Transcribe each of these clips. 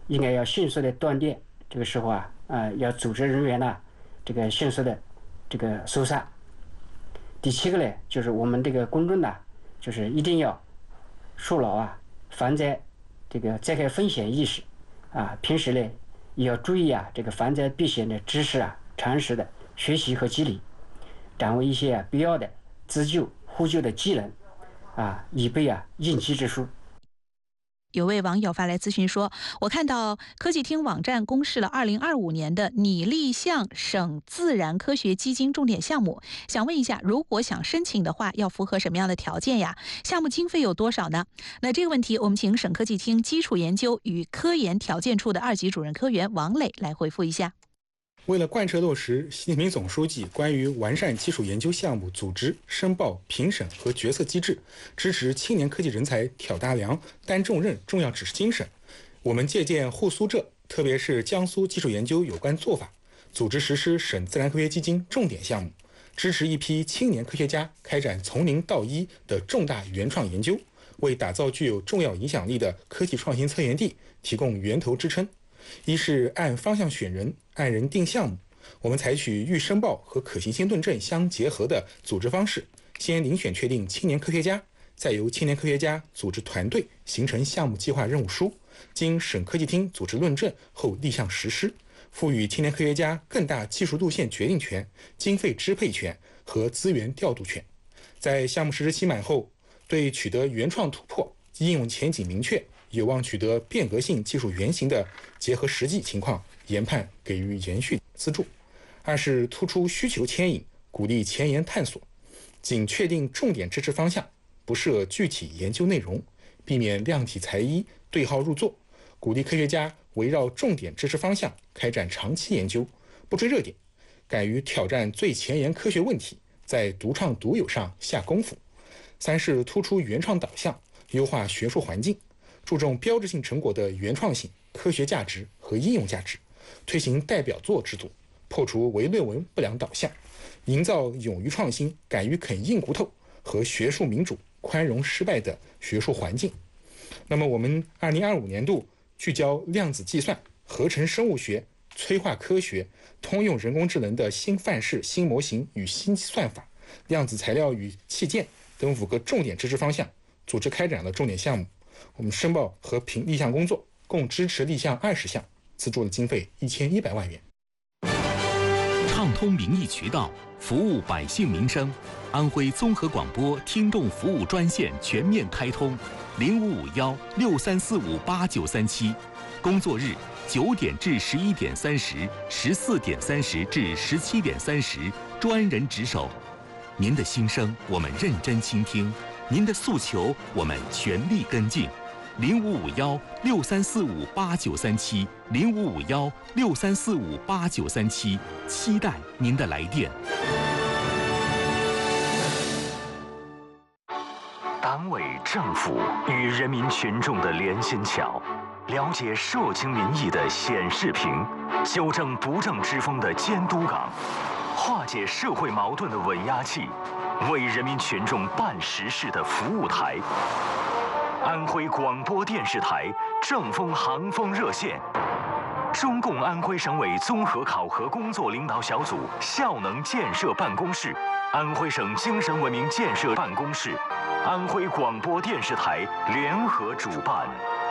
应该要迅速的断电。这个时候要组织人员呢，这个迅速的这个疏散。第7个呢，就是我们这个公众呢，就是一定要树牢防灾这个灾害风险意识平时呢也要注意这个防灾避险的知识常识的学习和积累，掌握一些必要的自救呼救的技能以备应急之书。 有位网友发来咨询说，我看到科技厅网站公示了2025年的拟立项省自然科学基金重点项目，想问一下，如果想申请的话，要符合什么样的条件呀？项目经费有多少呢？那这个问题，我们请省科技厅基础研究与科研条件处的2级主任科员王磊来回复一下。 为了贯彻落实习近平总书记关于完善基础研究项目组织、申报、评审和决策机制，支持青年科技人才挑大梁、担重任重要指示精神，我们借鉴沪苏浙，特别是江苏基础研究有关做法，组织实施省自然科学基金重点项目，支持一批青年科学家开展从零到一的重大原创研究，为打造具有重要影响力的科技创新策源地提供源头支撑。一是按方向选人，按人定项目，我们采取预申报和可行性论证相结合的组织方式，先遴选确定青年科学家，再由青年科学家组织团队形成项目计划任务书，经省科技厅组织论证后立项实施，赋予青年科学家更大技术路线决定权、经费支配权和资源调度权。在项目实施期满后，对取得原创突破、应用前景明确、有望取得变革性技术原型的结合实际情况研判给予延续资助。二是突出需求牵引，鼓励前沿探索，仅确定重点支持方向，不设具体研究内容，避免量体裁衣、对号入座，鼓励科学家围绕重点支持方向开展长期研究，不追热点，敢于挑战最前沿科学问题，在独创独有上下功夫。三是突出原创导向，优化学术环境，注重标志性成果的原创性、科学价值和应用价值，推行代表作制度，破除唯论文不良导向，营造勇于创新、敢于啃硬骨头和学术民主、宽容失败的学术环境。那么我们2025年度聚焦量子计算、合成生物学、催化科学、通用人工智能的新范式、新模型与新算法、量子材料与器件等5个重点支持方向，组织开展了重点项目。我们申报和评立项工作共支持立项20项，资助的经费1100万元。 畅通民意渠道，服务百姓民生。安徽综合广播听众服务专线全面开通，0551-63458937，工作日9点至11点30、14点30至17点30，专人值守。您的心声我们认真倾听，您的诉求我们全力跟进。0551-63458937，0551-63458937，期待您的来电。党委政府与人民群众的连心桥，了解社情民意的显示屏，纠正不正之风的监督岗，化解社会矛盾的稳压器，为人民群众办实事的服务台。安徽广播电视台正风航风热线，中共安徽省委综合考核工作领导小组效能建设办公室，安徽省精神文明建设办公室，安徽广播电视台联合主办。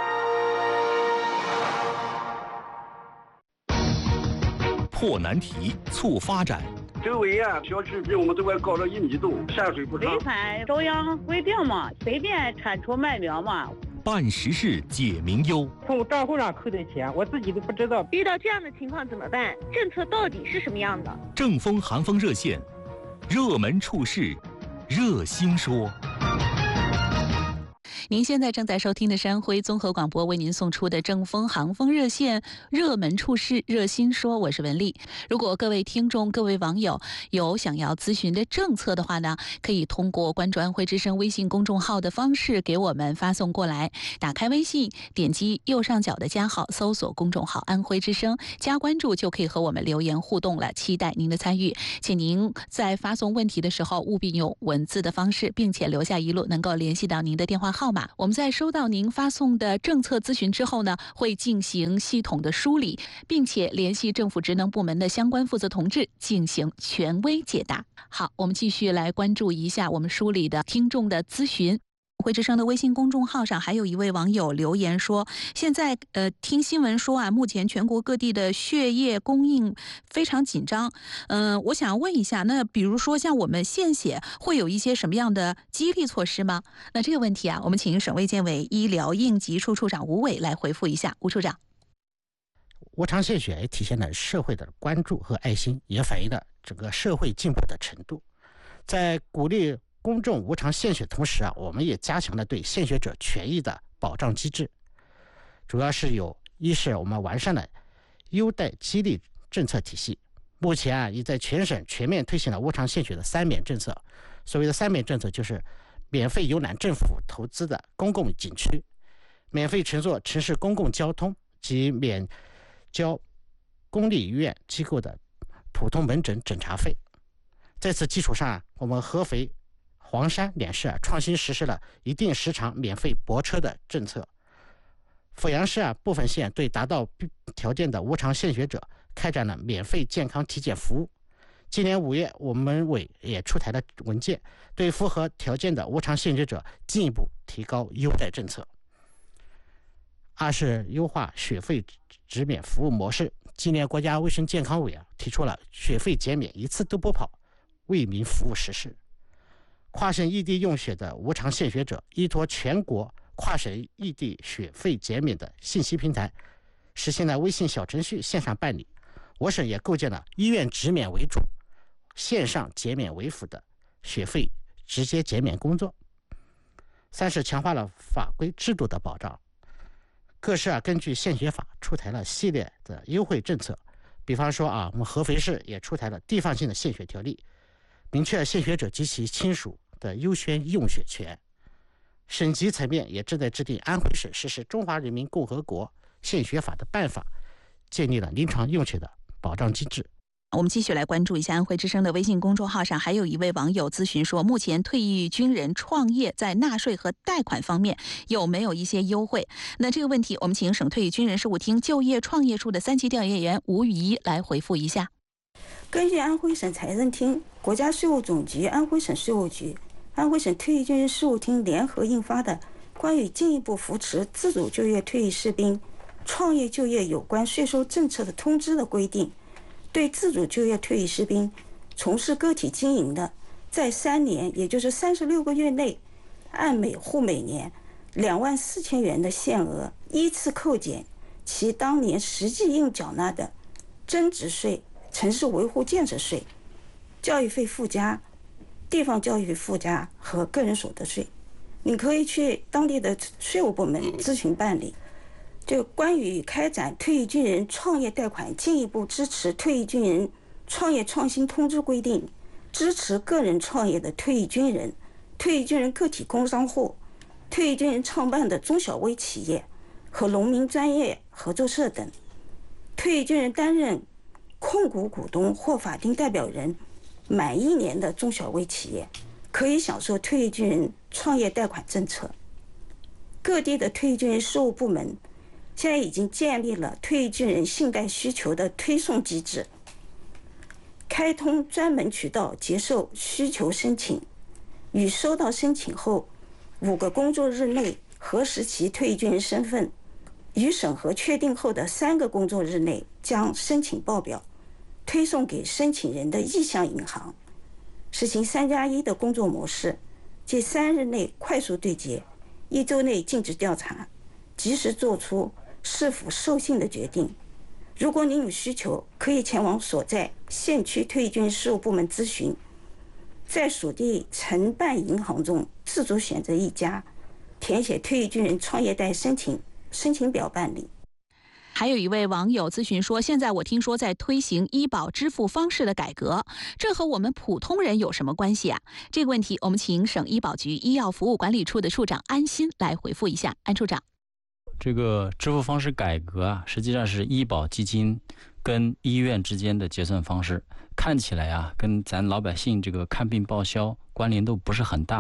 破难题，促发展。 周围小区比我们这块高了1米多，下水不畅。 违反中央规定嘛，随便铲除卖苗嘛。 办实事解民忧。 从账户上扣的钱，我自己都不知道。 遇到这样的情况怎么办？政策到底是什么样的？ 正风航风热线，热门处事，热心说。 您现在正在收听的是安徽综合广播为您送出的正风航风热线，热门处事热心说，我是文丽。如果各位听众、各位网友有想要咨询的政策的话呢，可以通过关注安徽之声微信公众号的方式给我们发送过来。打开微信，点击右上角的加号，搜索公众号安徽之声，加关注就可以和我们留言互动了，期待您的参与。请您在发送问题的时候务必用文字的方式，并且留下一路能够联系到您的电话号码。 码。我们在收到您发送的政策咨询之后呢，会进行系统的梳理，并且联系政府职能部门的相关负责同志进行权威解答。好，我们继续来关注一下我们梳理的听众的咨询。慧之声的微信公众号上还有一位网友留言说，现在听新闻说啊，目前全国各地的血液供应非常紧张。我想问一下，那比如说像我们献血会有一些什么样的激励措施吗？那这个问题啊，我们请省卫健委医疗应急处处长吴伟来回复一下。吴处长， 无偿献血也体现了社会的关注和爱心，也反映了整个社会进步的程度。在鼓励公众无偿献血同时啊，我们也加强了对献血者权益的保障机制，主要是一是我们完善了优待激励政策体系，目前啊已在全省全面推行了无偿献血的3免政策。所谓的3免政策就是免费游览政府投资的公共景区，免费乘坐城市公共交通及免交公立医院机构的普通门诊诊查费。在此基础上，我们合肥、黄山两市创新实施了一定时长免费泊车的政策。阜阳市部分县对达到条件的无偿献血者开展了免费健康体检服务。今年5月，我们委也出台了文件，对符合条件的无偿献血者进一步提高优待政策。二是优化血费直免服务模式。今年国家卫生健康委提出了血费减免一次都不跑为民服务实施。跨省异地用血的无偿献血者依托全国跨省异地血费减免的信息平台，实现了微信小程序线上办理。我省也构建了医院直免为主、线上减免为辅的血费直接减免工作。三是强化了法规制度的保障。各市根据献血法出台了系列的优惠政策，比方说我们合肥市也出台了地方性的献血条例，明确献血者及其亲属的优先用血权。省级层面也正在制定安徽省实施《中华人民共和国献血法》的办法，建立了临床用血的保障机制。 我们继续来关注一下安徽之声的微信公众号上还有一位网友咨询说，目前退役军人创业在纳税和贷款方面有没有一些优惠？那这个问题我们请省退役军人事务厅就业创业处的3级调研员吴雨怡来回复一下。 根据安徽省财政厅、国家税务总局、安徽省税务局、安徽省退役军人事务厅联合印发的《关于进一步扶持自主就业退役士兵创业就业有关税收政策的通知》的规定，对自主就业退役士兵从事个体经营的，在3年，也就是36个月内，按每户每年24000元的限额依次扣减其当年实际应缴纳的增值税、城市维护建设税、教育费附加、地方教育费附加和个人所得税。你可以去当地的税务部门咨询办理。就关于开展退役军人创业贷款进一步支持退役军人创业创新通知规定，支持个人创业的退役军人、退役军人个体工商户、退役军人创办的中小微企业和农民专业合作社等，退役军人担任控股股东或法定代表人满1年的中小微企业可以享受退役军人创业贷款政策。各地的退役军人事务部门现在已经建立了退役军人信贷需求的推送机制，开通专门渠道接受需求申请，于收到申请后5个工作日内核实其退役军人身份，于审核确定后的3个工作日内将申请报表推送给申请人的意向银行，实行3+1的工作模式，即3日内快速对接，1周内禁止调查，及时做出是否授信的决定。如果您有需求，可以前往所在县区退役军人事务部门咨询，在属地承办银行中自主选择一家，填写退役军人创业贷申请表办理。 还有一位网友咨询说，现在我听说在推行医保支付方式的改革，这和我们普通人有什么关系啊？这个问题我们请省医保局医药服务管理处的处长安心来回复一下。安处长， 这个支付方式改革实际上是医保基金跟医院之间的结算方式，看起来跟咱老百姓这个看病报销关联度不是很大，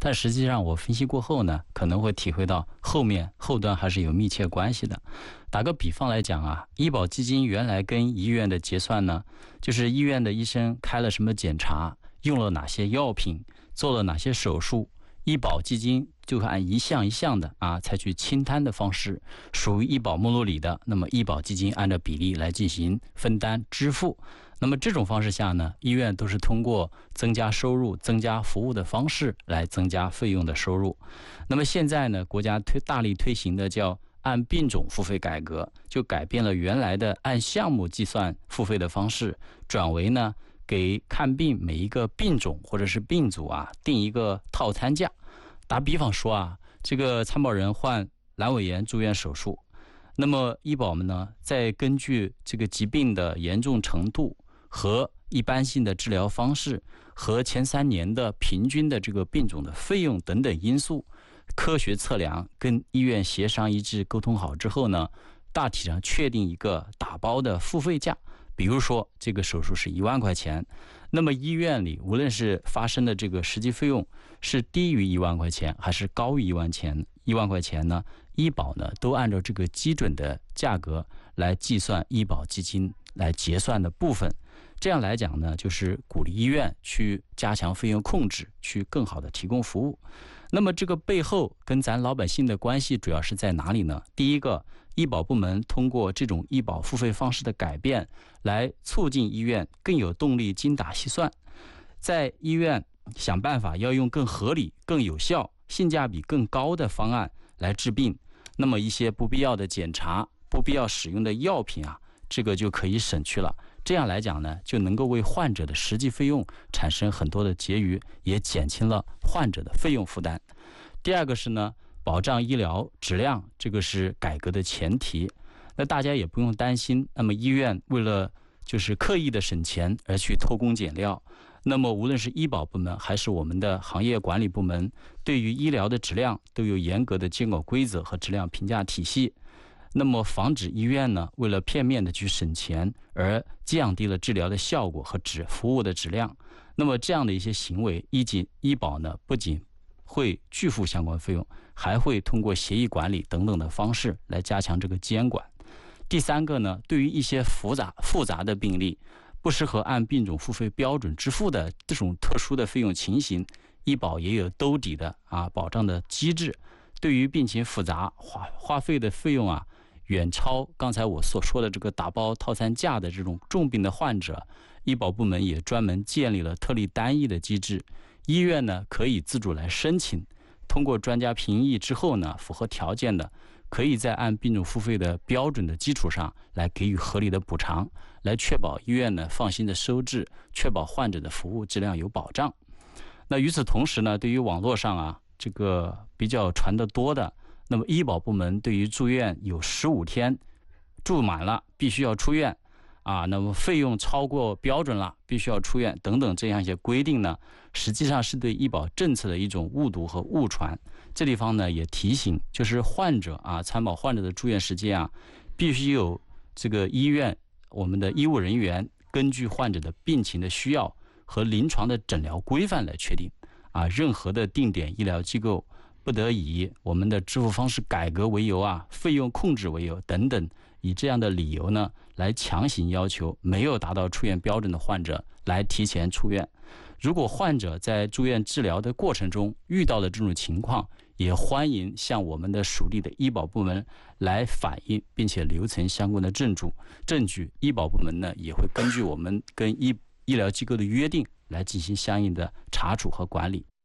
但实际上我分析过后呢，可能会体会到后端还是有密切关系的。打个比方来讲啊，医保基金原来跟医院的结算呢，就是医院的医生开了什么检查，用了哪些药品，做了哪些手术，医保基金就按一项一项的采取清摊的方式，属于医保目录里的，那么医保基金按照比例来进行分担支付。那么这种方式下呢，医院都是通过增加收入、增加服务的方式来增加费用的收入。那么现在呢，国家大力推行的叫按病种付费改革，就改变了原来的按项目计算付费的方式，转为呢给看病每一个病种或者是病组定一个套餐价。打比方说这个参保人患阑尾炎住院手术，那么医保们呢再根据这个疾病的严重程度和一般性的治疗方式和前3年的平均的这个病种的费用等等因素，科学测量，跟医院协商一致沟通好之后呢，大体上确定一个打包的付费价。比如说这个手术是1万块钱，那么医院里无论是发生的这个实际费用是低于1万块钱还是高于1万块钱呢，医保呢都按照这个基准的价格来计算医保基金来结算的部分。这样来讲呢，就是鼓励医院去加强费用控制，去更好的提供服务。那么这个背后跟咱老百姓的关系主要是在哪里呢？第一个，医保部门通过这种医保付费方式的改变，来促进医院更有动力精打细算，在医院想办法要用更合理、更有效、性价比更高的方案来治病。那么一些不必要的检查、不必要使用的药品这个就可以省去了。这样来讲呢，就能够为患者的实际费用产生很多的结余，也减轻了患者的费用负担。第二个是呢，保障医疗质量，这个是改革的前提。那大家也不用担心，那么医院为了就是刻意的省钱而去偷工减料，那么无论是医保部门还是我们的行业管理部门，对于医疗的质量都有严格的监管规则和质量评价体系。那么防止医院呢为了片面的去省钱而降低了治疗的效果和服务的质量。那么这样的一些行为，医保呢不仅会拒付相关费用，还会通过协议管理等等的方式来加强这个监管。第三个呢，对于一些复杂的病例，不适合按病种付费标准支付的这种特殊的费用情形，医保也有兜底的保障的机制。对于病情复杂、花费的费用远超刚才我所说的这个打包套餐价的这种重病的患者，医保部门也专门建立了特例单一的机制。医院呢可以自主来申请，通过专家评议之后呢，符合条件的，可以在按病种付费的标准的基础上来给予合理的补偿，来确保医院呢放心的收治，确保患者的服务质量有保障。那与此同时呢，对于网络上这个比较传得多的，那么医保部门对于住院有15天住满了必须要出院那么费用超过标准了必须要出院等等这样一些规定呢，实际上是对医保政策的一种误读和误传。这地方呢也提醒，就是患者参保患者的住院时间必须有这个医院我们的医务人员根据患者的病情的需要和临床的诊疗规范来确定任何的定点医疗机构不得以我们的支付方式改革为由费用控制为由等等，以这样的理由呢来强行要求没有达到出院标准的患者来提前出院。如果患者在住院治疗的过程中遇到了这种情况，也欢迎向我们的属地的医保部门来反映，并且留存相关的证据。医保部门呢也会根据我们跟医疗机构的约定来进行相应的查处和管理。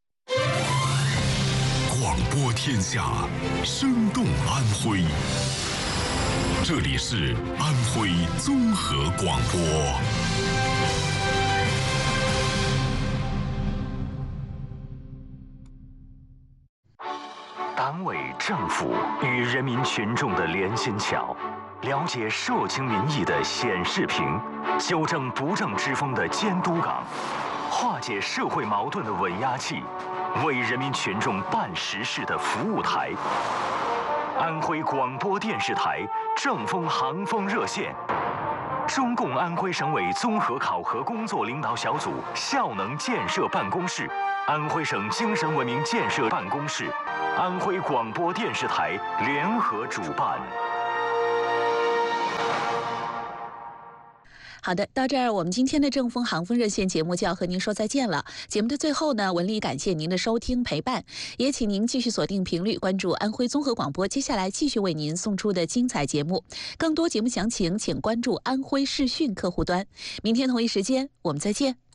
广播天下，生动安徽。这里是安徽综合广播。 党委政府与人民群众的连心桥，了解社情民意的显示屏，纠正不正之风的监督岗，化解社会矛盾的稳压器，为人民群众办实事的服务台。安徽广播电视台正风航风热线中共安徽省委综合考核工作领导小组效能建设办公室、安徽省精神文明建设办公室、安徽广播电视台联合主办。 好的，到这儿我们今天的正风航风热线节目就要和您说再见了。节目的最后呢，文丽感谢您的收听陪伴，也请您继续锁定频率，关注安徽综合广播，接下来继续为您送出的精彩节目。更多节目详情，请关注安徽视讯客户端。明天同一时间，我们再见。